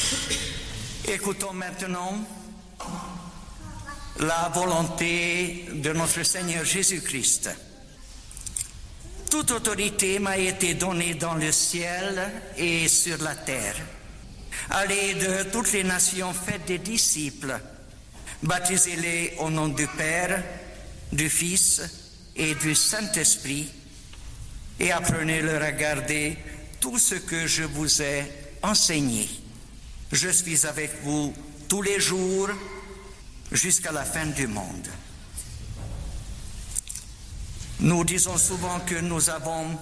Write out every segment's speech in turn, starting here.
Écoutons maintenant la volonté de notre Seigneur Jésus-Christ. Toute autorité m'a été donnée dans le ciel et sur la terre. Allez de toutes les nations, faites des disciples, baptisez-les au nom du Père, du Fils et du Saint-Esprit, et apprenez-leur à garder tout ce que je vous ai enseigné. Je suis avec vous tous les jours jusqu'à la fin du monde. Nous disons souvent que nous avons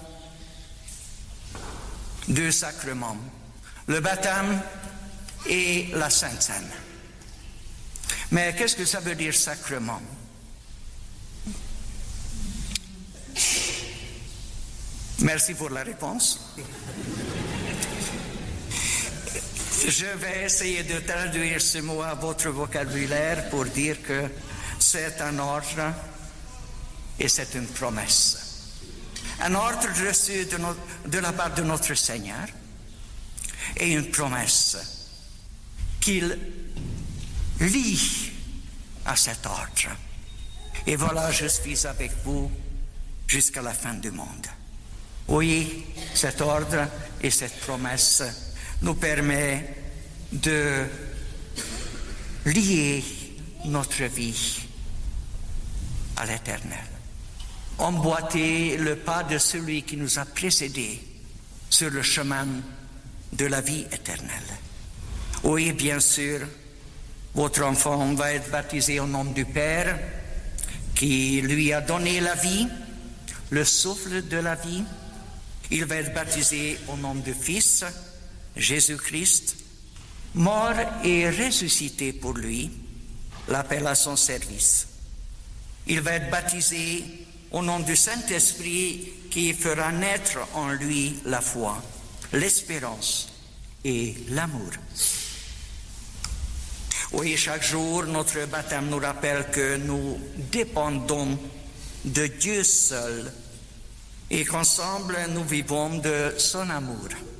deux sacrements, le baptême et la Sainte Seine. Mais qu'est-ce que ça veut dire sacrement? Merci pour la réponse. Je vais essayer de traduire ce mot à votre vocabulaire pour dire que c'est un ordre et c'est une promesse. Un ordre reçu de la part de notre Seigneur et une promesse qu'il lie à cet ordre. Et voilà, je suis avec vous jusqu'à la fin du monde. Oui, cet ordre et cette promesse nous permet de lier notre vie à l'Éternel. Emboîter le pas de celui qui nous a précédés sur le chemin de la vie éternelle. Oui, bien sûr, votre enfant va être baptisé au nom du Père qui lui a donné la vie, le souffle de la vie. Il va être baptisé au nom du Fils, Jésus-Christ, mort et ressuscité pour lui, l'appel à son service. Il va être baptisé au nom du Saint-Esprit qui fera naître en lui la foi, l'espérance et l'amour. Oui, chaque jour, notre baptême nous rappelle que nous dépendons de Dieu seul et qu'ensemble nous vivons de son amour.